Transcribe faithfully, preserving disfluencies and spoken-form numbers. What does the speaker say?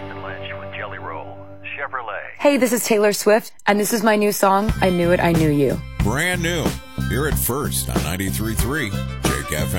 Dustin Lynch with Jelly Roll, Chevrolet. Hey, this is Taylor Swift, and this is my new song, I Knew It, I Knew You. Brand new. Hear it first on ninety-three point three Jake F M.